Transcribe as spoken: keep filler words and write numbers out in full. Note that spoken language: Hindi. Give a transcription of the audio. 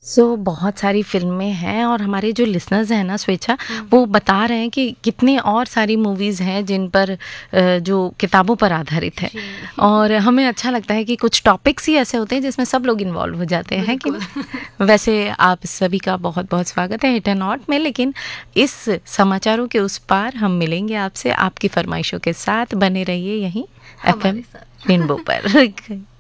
सो so, बहुत सारी फिल्में हैं और हमारे जो लिसनर्स हैं ना स्वेच्छा, वो बता रहे हैं कि कितने और सारी मूवीज़ हैं जिन पर जो किताबों पर आधारित है, और हमें अच्छा लगता है कि कुछ टॉपिक्स ही ऐसे होते हैं जिसमें सब लोग इन्वॉल्व हो जाते हैं कि वैसे आप सभी का बहुत बहुत स्वागत है हिट एंड नॉट में। लेकिन इस समाचारों के उस पार हम मिलेंगे आपसे आपकी फरमाइशों के साथ। बने रहिए यहीं एफ एम रेनबो पर।